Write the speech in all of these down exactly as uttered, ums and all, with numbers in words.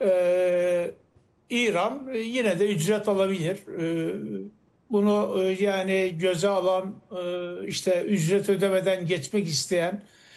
e, İran e, yine de ücret alabilir. E, bunu e, yani göze alan, e, işte ücret ödemeden geçmek isteyen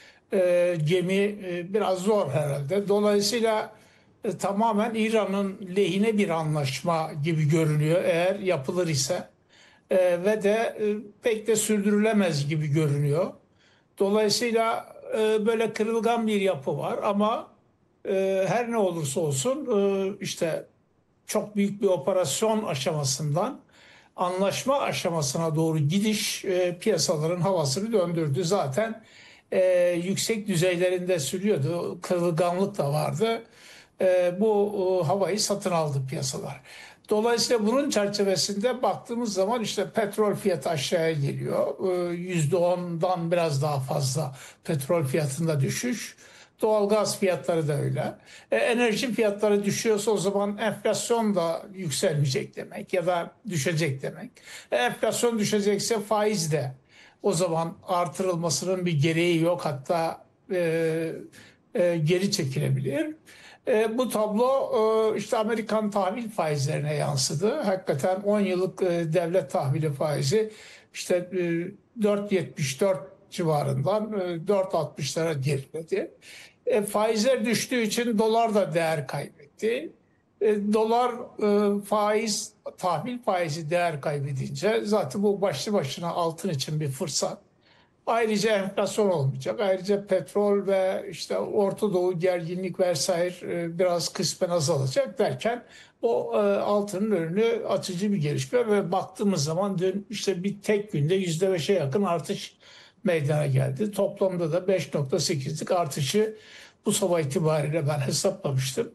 e, gemi e, biraz zor herhalde. Dolayısıyla e, tamamen İran'ın lehine bir anlaşma gibi görünüyor eğer yapılır ise. E, ve de e, pek de sürdürülemez gibi görünüyor. Dolayısıyla e, böyle kırılgan bir yapı var ama e, her ne olursa olsun e, işte çok büyük bir operasyon aşamasından anlaşma aşamasına doğru gidiş e, piyasaların havasını döndürdü. Zaten e, yüksek düzeylerinde sürüyordu. Kırılganlık da vardı. E, bu e, havayı satın aldı piyasalar. Dolayısıyla bunun çerçevesinde baktığımız zaman işte petrol fiyatı aşağıya geliyor. E, yüzde ondan biraz daha fazla petrol fiyatında düşüş. Doğalgaz fiyatları da öyle. E, enerji fiyatları düşüyorsa o zaman enflasyon da yükselmeyecek demek ya da düşecek demek. E, enflasyon düşecekse faiz de o zaman artırılmasının bir gereği yok. Hatta e, e, geri çekilebilir. E, bu tablo e, işte Amerikan tahvil faizlerine yansıdı. Hakikaten on yıllık e, devlet tahvili faizi işte e, dört virgül yetmiş dört civarından e, dört virgül altmışlara geriledi. E, faizler düştüğü için dolar da değer kaybetti. E, dolar e, faiz, tahvil faizi değer kaybedince zaten bu başlı başına altın için bir fırsat. Ayrıca enflasyon olmayacak. Ayrıca petrol ve işte Orta Doğu gerginlik vesaire e, biraz kısmen azalacak derken o e, altının önünü açıcı bir gelişme ve baktığımız zaman dün işte bir tek günde yüzde beşe yakın artış meydana geldi. Toplamda da beş virgül sekizlik artışı bu sabah itibariyle ben hesaplamıştım.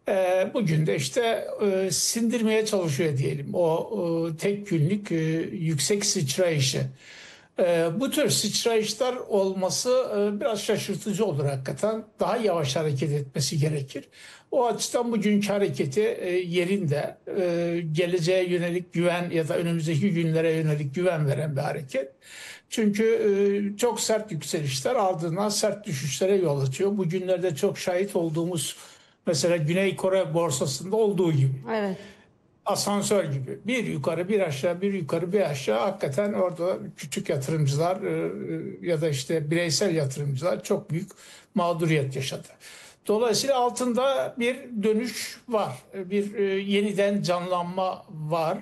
E, bugün de işte e, sindirmeye çalışıyor diyelim o e, tek günlük e, yüksek sıçrayışı. Ee, bu tür sıçrayışlar olması e, biraz şaşırtıcı olur hakikaten. Daha yavaş hareket etmesi gerekir. O açıdan bugünkü hareketi e, yerinde, e, geleceğe yönelik güven ya da önümüzdeki günlere yönelik güven veren bir hareket. Çünkü e, çok sert yükselişler ardından sert düşüşlere yol açıyor. Bugünlerde çok şahit olduğumuz mesela Güney Kore borsasında olduğu gibi Evet. asansör gibi. Bir yukarı bir aşağı bir yukarı bir aşağı hakikaten orada küçük yatırımcılar e, ya da işte bireysel yatırımcılar çok büyük mağduriyet yaşadı. Dolayısıyla altında bir dönüş var. Bir e, yeniden canlanma var.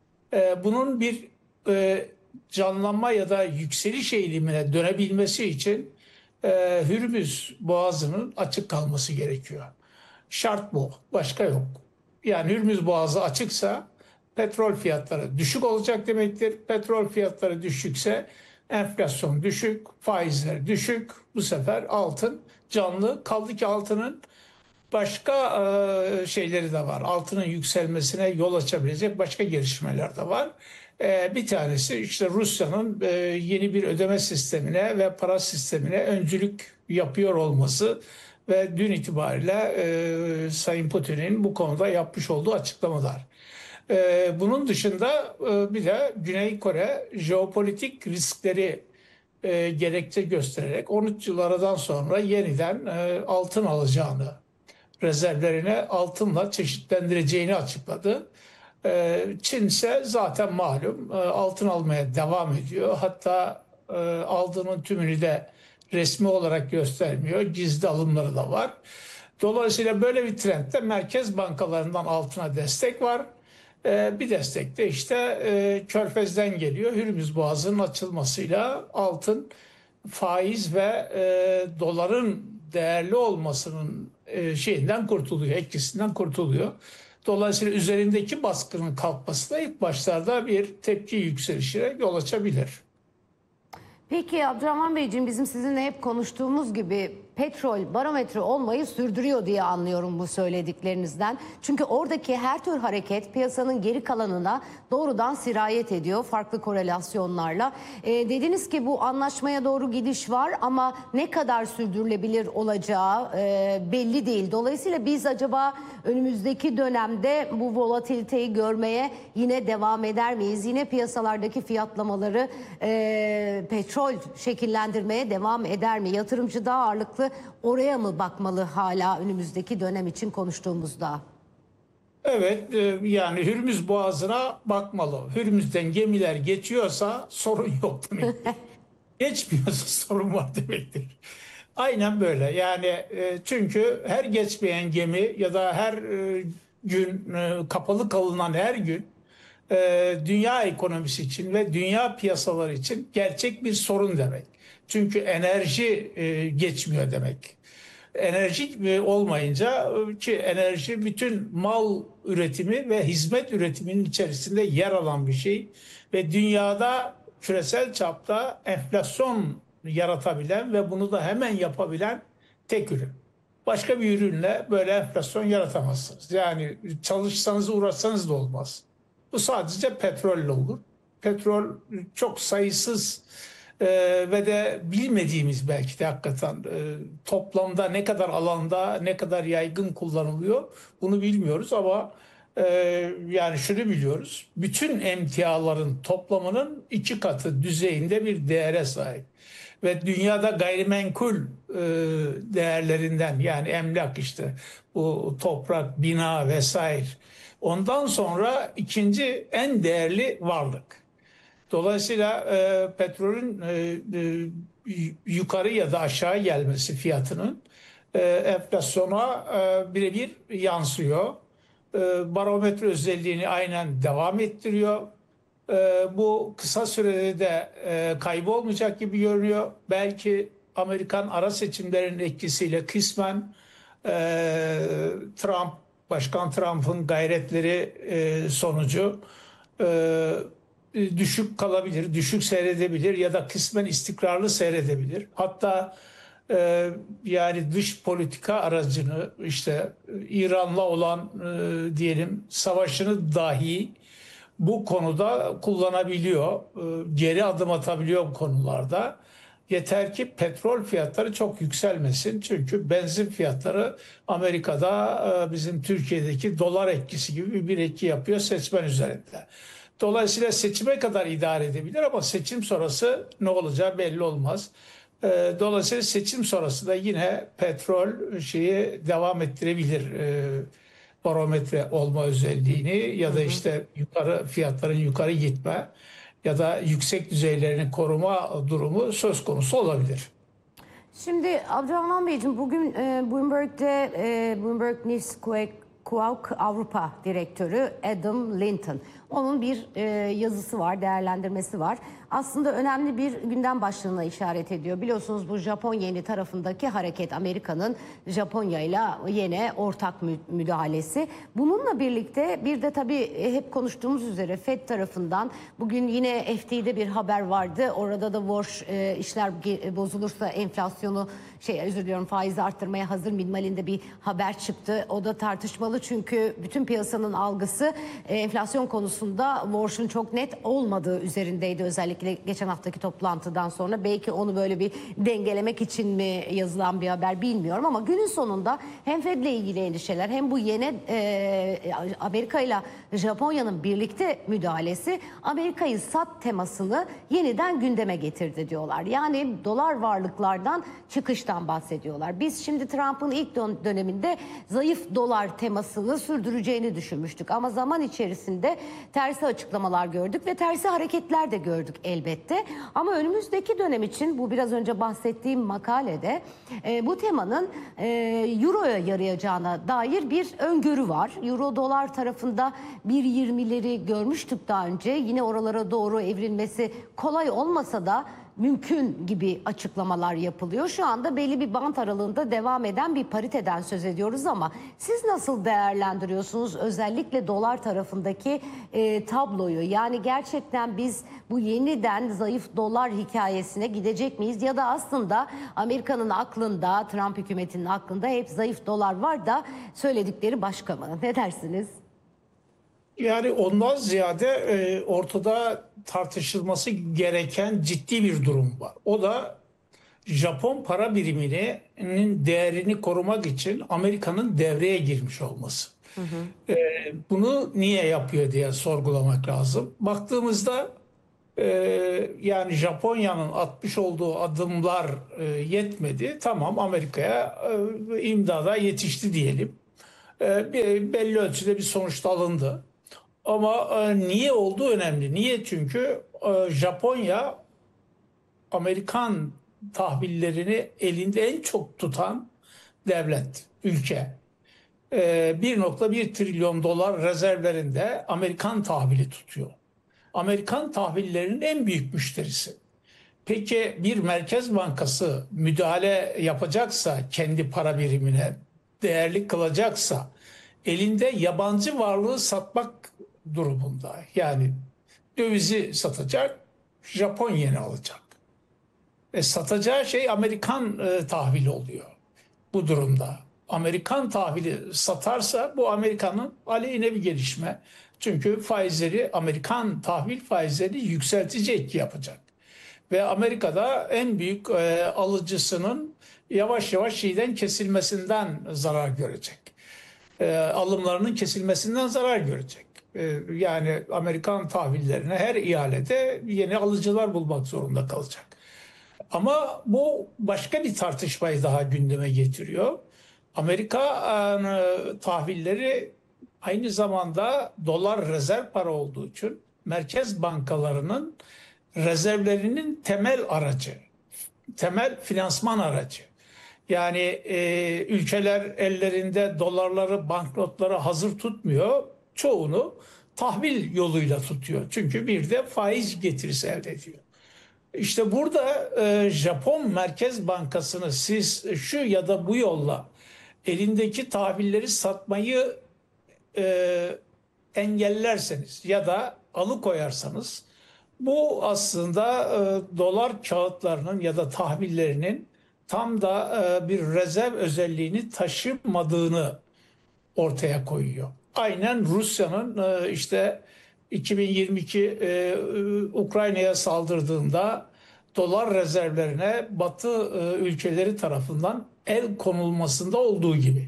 E, bunun bir e, canlanma ya da yükseliş eğilimine dönebilmesi için e, Hürmüz Boğazı'nın açık kalması gerekiyor. Şart bu. Başka yok. Yani Hürmüz Boğazı açıksa petrol fiyatları düşük olacak demektir. Petrol fiyatları düşükse enflasyon düşük, faizler düşük. Bu sefer altın canlı. Kaldı ki altının başka e, şeyleri de var. Altının yükselmesine yol açabilecek başka gelişmeler de var. E, bir tanesi işte Rusya'nın e, yeni bir ödeme sistemine ve para sistemine öncülük yapıyor olması ve dün itibariyle e, Sayın Putin'in bu konuda yapmış olduğu açıklamalar. E, bunun dışında e, bir de Güney Kore jeopolitik riskleri e, gerekçe göstererek on üç yıl aradan sonra yeniden e, altın alacağını, rezervlerini altınla çeşitlendireceğini açıkladı. Ee, Çin ise zaten malum e, altın almaya devam ediyor. Hatta e, aldığının tümünü de resmi olarak göstermiyor. Gizli alımları da var. Dolayısıyla böyle bir trendde merkez bankalarından altına destek var. Ee, Bir destek de işte e, Körfez'den geliyor. Hürmüz Boğazı'nın açılmasıyla altın faiz ve e, doların değerli olmasının e, şeyinden kurtuluyor, etkisinden kurtuluyor. Dolayısıyla üzerindeki baskının kalkması da ilk başlarda bir tepki yükselişine yol açabilir. Peki Abdurrahman Beyciğim, bizim sizinle hep konuştuğumuz gibi petrol barometre olmayı sürdürüyor diye anlıyorum bu söylediklerinizden. Çünkü oradaki her tür hareket piyasanın geri kalanına doğrudan sirayet ediyor farklı korelasyonlarla. E, dediniz ki bu anlaşmaya doğru gidiş var ama ne kadar sürdürülebilir olacağı e, belli değil. Dolayısıyla biz acaba önümüzdeki dönemde bu volatiliteyi görmeye yine devam eder miyiz? Yine piyasalardaki fiyatlamaları e, petrol şekillendirmeye devam eder mi? Yatırımcı daha ağırlıklı mantıklı. Oraya mı bakmalı hala önümüzdeki dönem için konuştuğumuzda? Evet, e, yani Hürmüz Boğazı'na bakmalı. Hürmüz'den gemiler geçiyorsa sorun yok demektir. Geçmiyorsa sorun var demektir. Aynen böyle. Yani e, çünkü her geçmeyen gemi ya da her e, gün e, kapalı kalınan her gün e, dünya ekonomisi için ve dünya piyasaları için gerçek bir sorun demek. Çünkü enerji e, geçmiyor demek. Enerji e, olmayınca e, ki enerji bütün mal üretimi ve hizmet üretiminin içerisinde yer alan bir şey ve dünyada küresel çapta enflasyon yaratabilen ve bunu da hemen yapabilen tek ürün. Başka bir ürünle böyle enflasyon yaratamazsınız. Yani çalışsanız uğraşsanız da olmaz. Bu sadece petrolle olur. Petrol çok sayısız e, ve de bilmediğimiz belki de hakikaten e, toplamda ne kadar alanda ne kadar yaygın kullanılıyor bunu bilmiyoruz ama e, yani şunu biliyoruz. Bütün emtiaların toplamının iki katı düzeyinde bir değere sahip. Ve dünyada gayrimenkul e, değerlerinden yani emlak işte bu toprak, bina vesaire. Ondan sonra ikinci en değerli varlık. Dolayısıyla e, petrolün e, e, yukarı ya da aşağı gelmesi fiyatının e, enflasyona e, birebir yansıyor. E, barometre özelliğini aynen devam ettiriyor. E, bu kısa sürede de e, kaybolmayacak gibi görünüyor. Belki Amerikan ara seçimlerinin etkisiyle kısmen e, Trump, Başkan Trump'ın gayretleri e, sonucu e, düşük kalabilir, düşük seyredebilir ya da kısmen istikrarlı seyredebilir. Hatta e, yani dış politika aracını işte İran'la olan e, diyelim savaşını dahi bu konuda kullanabiliyor, e, geri adım atabiliyor bu konularda. Yeter ki petrol fiyatları çok yükselmesin. Çünkü benzin fiyatları Amerika'da e, bizim Türkiye'deki dolar etkisi gibi bir etki yapıyor seçmen üzerinde. Dolayısıyla seçime kadar idare edebilir ama seçim sonrası ne olacağı belli olmaz. E, Dolayısıyla seçim sonrası da yine petrol şeyi devam ettirebilir. E, barometre olma özelliğini ya da işte yukarı fiyatların yukarı gitme ya da yüksek düzeylerini koruma durumu söz konusu olabilir. Şimdi Abdurrahman Beyciğim bugün e, Bloomberg'de e, Bloomberg News Quake Avrupa Direktörü Adam Linton. Onun bir e, yazısı var, değerlendirmesi var. Aslında önemli bir gündem başlığına işaret ediyor. Biliyorsunuz bu Japon yeni tarafındaki hareket Amerika'nın Japonya ile yine ortak müdahalesi. Bununla birlikte bir de tabii hep konuştuğumuz üzere Fed tarafından bugün yine F T'de bir haber vardı. Orada da Walsh e, işler bozulursa enflasyonu şey özür diliyorum faizi arttırmaya hazır minvalinde bir haber çıktı. O da tartışmalı çünkü bütün piyasanın algısı e, enflasyon konusunda Walsh'un çok net olmadığı üzerindeydi özellikle geçen haftaki toplantıdan sonra. Belki onu böyle bir dengelemek için mi yazılan bir haber bilmiyorum ama günün sonunda hem Fed'le ilgili endişeler hem bu yeni e, Amerika ile Japonya'nın birlikte müdahalesi Amerika'yı sat temasını yeniden gündeme getirdi diyorlar. Yani dolar varlıklardan çıkıştan bahsediyorlar. Biz şimdi Trump'ın ilk döneminde zayıf dolar temasını sürdüreceğini düşünmüştük ama zaman içerisinde tersi açıklamalar gördük ve tersi hareketler de gördük elbette. Ama önümüzdeki dönem için bu biraz önce bahsettiğim makalede e, bu temanın e, Euro'ya yarayacağına dair bir öngörü var. Euro dolar tarafında bir yirmileri görmüştük daha önce. Yine oralara doğru evrilmesi kolay olmasa da mümkün gibi açıklamalar yapılıyor. Şu anda belli bir bant aralığında devam eden bir pariteden söz ediyoruz ama siz nasıl değerlendiriyorsunuz özellikle dolar tarafındaki e, tabloyu? Yani gerçekten biz bu yeniden zayıf dolar hikayesine gidecek miyiz? Ya da aslında Amerika'nın aklında, Trump hükümetinin aklında hep zayıf dolar var da söyledikleri başka mı? Ne dersiniz? Yani ondan ziyade e, ortada tartışılması gereken ciddi bir durum var. O da Japon para biriminin değerini korumak için Amerika'nın devreye girmiş olması. Hı hı. E, bunu niye yapıyor diye sorgulamak lazım. Baktığımızda E, Yani Japonya'nın atmış olduğu adımlar e, yetmedi. Tamam, Amerika'ya e, imdada yetişti diyelim. E, bir, belli ölçüde bir sonuç da alındı. Ama e, niye olduğu önemli. Niye? Çünkü e, Japonya Amerikan tahvillerini elinde en çok tutan devlet, ülke. E, bir nokta bir trilyon dolar rezervlerinde Amerikan tahvili tutuyor. Amerikan tahvillerinin en büyük müşterisi. Peki bir merkez bankası müdahale yapacaksa, kendi para birimine değerli kılacaksa, elinde yabancı varlığı satmak durumunda. Yani dövizi satacak, Japon yeni alacak. E, satacağı şey Amerikan e, tahvili oluyor bu durumda. Amerikan tahvili satarsa bu Amerika'nın aleyhine bir gelişme. Çünkü faizleri, Amerikan tahvil faizleri yükseltici etki yapacak. Ve Amerika'da en büyük e, alıcısının yavaş yavaş şeyden kesilmesinden zarar görecek. E, alımlarının kesilmesinden zarar görecek. E, yani Amerikan tahvillerine her ihalede yeni alıcılar bulmak zorunda kalacak. Ama bu başka bir tartışmayı daha gündeme getiriyor. Amerika e, tahvilleri aynı zamanda dolar rezerv para olduğu için merkez bankalarının rezervlerinin temel aracı, temel finansman aracı. Yani e, ülkeler ellerinde dolarları, banknotları hazır tutmuyor. Çoğunu tahvil yoluyla tutuyor. Çünkü bir de faiz getirisi elde ediyor. İşte burada e, Japon Merkez Bankası'nı siz şu ya da bu yolla elindeki tahvilleri satmayı e, engellerseniz ya da alıkoyarsanız bu aslında e, dolar kağıtlarının ya da tahvillerinin tam da e, bir rezerv özelliğini taşımadığını ortaya koyuyor. Aynen Rusya'nın e, işte iki bin yirmi iki e, Ukrayna'ya saldırdığında dolar rezervlerine Batı e, ülkeleri tarafından el konulmasında olduğu gibi.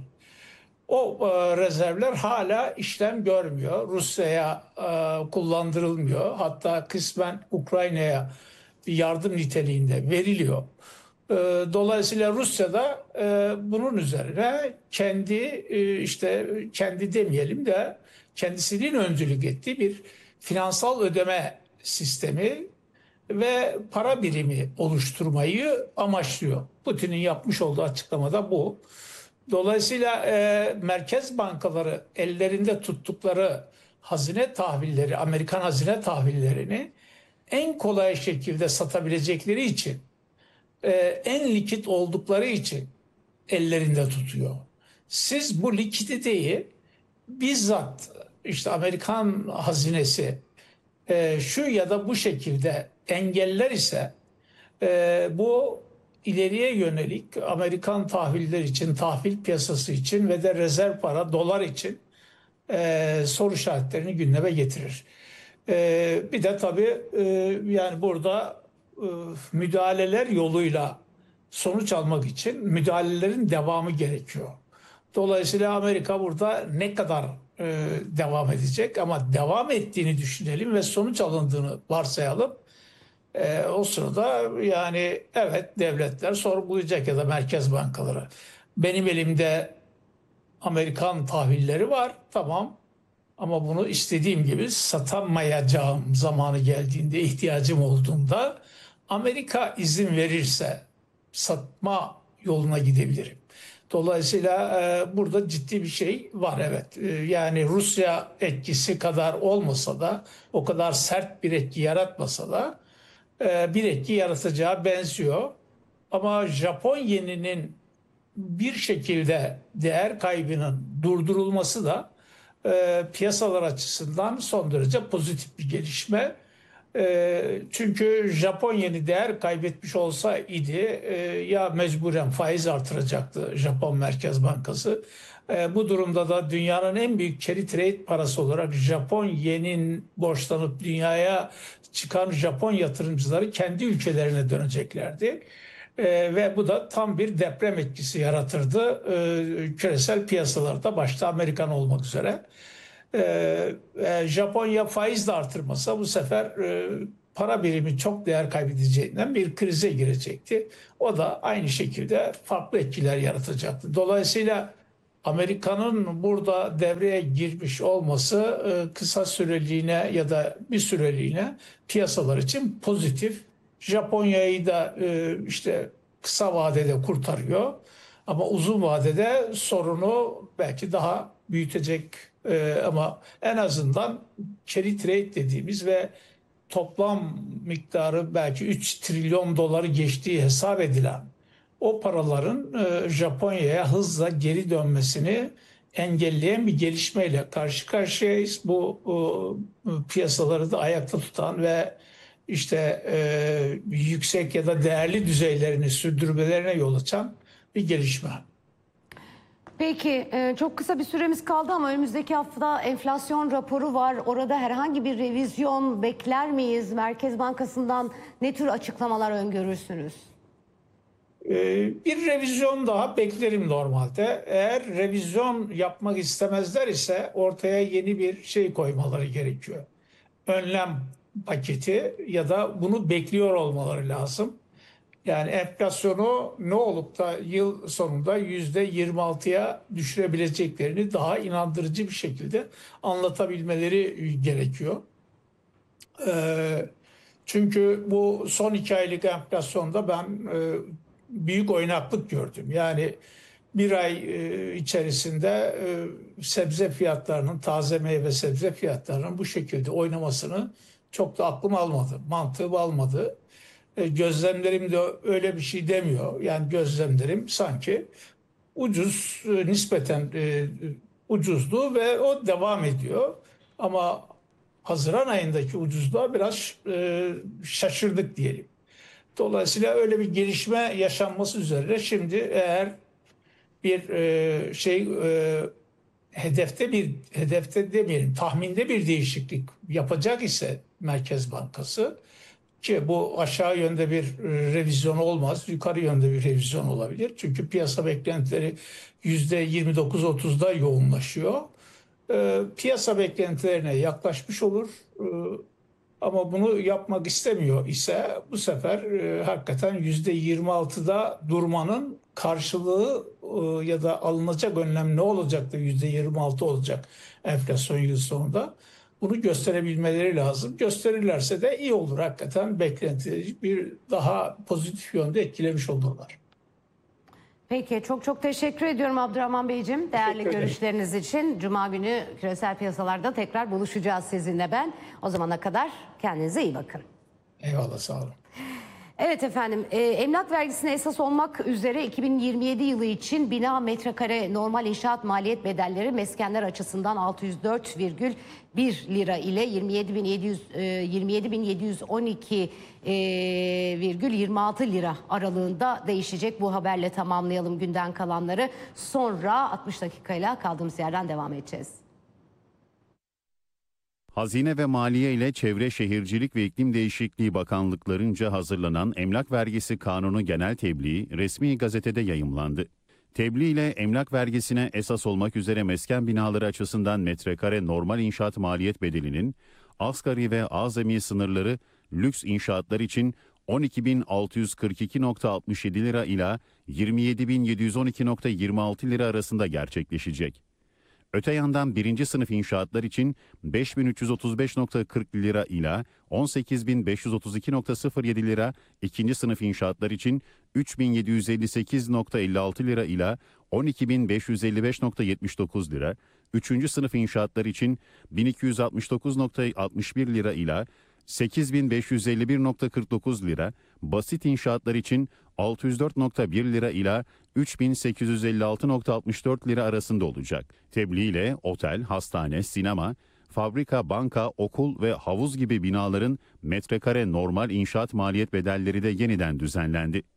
O e, rezervler hala işlem görmüyor. Rusya'ya e, kullandırılmıyor. Hatta kısmen Ukrayna'ya bir yardım niteliğinde veriliyor. E, Dolayısıyla Rusya da e, bunun üzerine kendi e, işte kendi demeyelim de kendisinin öncülük ettiği bir finansal ödeme sistemi ve para birimi oluşturmayı amaçlıyor. Putin'in yapmış olduğu açıklamada bu. Dolayısıyla e, merkez bankaları ellerinde tuttukları hazine tahvilleri, Amerikan hazine tahvillerini en kolay şekilde satabilecekleri için, e, en likit oldukları için ellerinde tutuyor. Siz bu likiditeyi bizzat işte Amerikan hazinesi e, şu ya da bu şekilde engeller ise e, bu ileriye yönelik Amerikan tahviller için, tahvil piyasası için ve de rezerv para, dolar için e, soru işaretlerini gündeme getirir. E, bir de tabii e, yani burada e, müdahaleler yoluyla sonuç almak için müdahalelerin devamı gerekiyor. Dolayısıyla Amerika burada ne kadar e, devam edecek ama devam ettiğini düşünelim ve sonuç alındığını varsayalım. E, o sırada yani evet devletler sorgulayacak ya da merkez bankaları. Benim elimde Amerikan tahvilleri var, tamam, ama bunu istediğim gibi satamayacağım zamanı geldiğinde, ihtiyacım olduğunda Amerika izin verirse satma yoluna gidebilirim. Dolayısıyla e, burada ciddi bir şey var, evet. E, yani Rusya etkisi kadar olmasa da, o kadar sert bir etki yaratmasa da e, bir etki yaratacağı benziyor. Ama Japon yeninin bir şekilde değer kaybının durdurulması da e, piyasalar açısından son derece pozitif bir gelişme. E, çünkü Japon yeni değer kaybetmiş olsa idi e, ya mecburen faiz artıracaktı Japon Merkez Bankası. E, bu durumda da dünyanın en büyük carry trade parası olarak Japon yenin borçlanıp dünyaya çıkan Japon yatırımcıları kendi ülkelerine döneceklerdi. E, ve bu da tam bir deprem etkisi yaratırdı e, küresel piyasalarda, başta Amerikan olmak üzere. E, e, Japonya faiz de artırmasa bu sefer e, para birimi çok değer kaybedeceğinden bir krize girecekti. O da aynı şekilde farklı etkiler yaratacaktı. Dolayısıyla Amerika'nın burada devreye girmiş olması e, kısa süreliğine ya da bir süreliğine piyasalar için pozitif. Japonya'yı da e, işte kısa vadede kurtarıyor. Ama uzun vadede sorunu belki daha büyütecek. E, ama en azından carry trade dediğimiz ve toplam miktarı belki üç trilyon doları geçtiği hesap edilen o paraların e, Japonya'ya hızla geri dönmesini engelleyen bir gelişmeyle karşı karşıyayız. Bu e, piyasaları da ayakta tutan ve işte e, yüksek ya da değerli düzeylerini sürdürmelerine yol açan bir gelişme. Peki e, çok kısa bir süremiz kaldı ama önümüzdeki hafta enflasyon raporu var. Orada herhangi bir revizyon bekler miyiz? Merkez Bankası'ndan ne tür açıklamalar öngörürsünüz? Bir revizyon daha beklerim normalde. Eğer revizyon yapmak istemezler ise ortaya yeni bir şey koymaları gerekiyor. Önlem paketi ya da bunu bekliyor olmaları lazım. Yani enflasyonu ne olup da yıl sonunda yüzde yirmi altıya düşürebileceklerini daha inandırıcı bir şekilde anlatabilmeleri gerekiyor. Ee, Çünkü bu son iki aylık enflasyonda ben e, büyük oynaklık gördüm. Yani bir ay e, içerisinde e, sebze fiyatlarının, taze meyve sebze fiyatlarının bu şekilde oynamasını çok da aklım almadı, mantığım almadı. E, gözlemlerim de öyle bir şey demiyor. Yani gözlemlerim sanki ucuz, e, nispeten e, ucuzdu ve o devam ediyor. Ama Haziran ayındaki ucuzluğa biraz e, şaşırdık diyelim. Dolayısıyla öyle bir gelişme yaşanması üzere şimdi eğer bir e, şey e, hedefte bir hedefte demeyelim tahminde bir değişiklik yapacak ise Merkez Bankası ki bu aşağı yönde bir revizyon olmaz, yukarı yönde bir revizyon olabilir. Çünkü piyasa beklentileri yüzde yirmi dokuz otuzda yoğunlaşıyor. E, piyasa beklentilerine yaklaşmış olur. E, ama bunu yapmak istemiyor ise bu sefer e, hakikaten yüzde yirmi altıda durmanın karşılığı e, ya da alınacak önlem ne olacak da yüzde yirmi altı olacak enflasyon yıl sonunda. Bunu gösterebilmeleri lazım. Gösterirlerse de iyi olur hakikaten beklentileri bir daha pozitif yönde etkilemiş olurlar. Peki çok çok teşekkür ediyorum Abdurrahman Beyciğim. Değerli ederim. görüşleriniz için. Cuma günü küresel piyasalarda tekrar buluşacağız sizinle ben. O zamana kadar kendinize iyi bakın. Eyvallah, sağ olun. Evet efendim, e, emlak vergisine esas olmak üzere iki bin yirmi yedi yılı için bina metrekare normal inşaat maliyet bedelleri meskenler açısından altı yüz dört virgül bir lira ile yirmi yedi bin yedi yüz e, yirmi yedi bin yedi yüz on iki virgül yirmi altı lira aralığında değişecek. Bu haberle tamamlayalım günden kalanları. Sonra altmış dakikayla kaldığımız yerden devam edeceğiz. Hazine ve Maliye ile Çevre Şehircilik ve İklim Değişikliği Bakanlıklarınca hazırlanan Emlak Vergisi Kanunu genel tebliği resmi gazetede yayımlandı. Tebliğ ile emlak vergisine esas olmak üzere mesken binaları açısından metrekare normal inşaat maliyet bedelinin asgari ve azami sınırları lüks inşaatlar için on iki bin altı yüz kırk iki virgül altmış yedi lira ila yirmi yedi bin yedi yüz on iki virgül yirmi altı lira arasında gerçekleşecek. Öte yandan birinci sınıf inşaatlar için beş bin üç yüz otuz beş virgül kırk lira ila on sekiz bin beş yüz otuz iki virgül sıfır yedi lira, ikinci sınıf inşaatlar için üç bin yedi yüz elli sekiz virgül elli altı lira ila on iki bin beş yüz elli beş virgül yetmiş dokuz lira, üçüncü sınıf inşaatlar için bin iki yüz altmış dokuz virgül altmış bir lira ila sekiz bin beş yüz elli bir virgül kırk dokuz lira, basit inşaatlar için altı yüz dört virgül bir lira ila üç bin sekiz yüz elli altı virgül altmış dört lira arasında olacak. Tebliğ ile otel, hastane, sinema, fabrika, banka, okul ve havuz gibi binaların metrekare normal inşaat maliyet bedelleri de yeniden düzenlendi.